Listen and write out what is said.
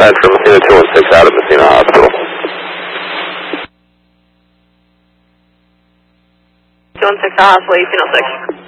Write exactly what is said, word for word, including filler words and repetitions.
dispatch from Messina two one six out of Messina Hospital. two one six Hospital, eighteen oh six.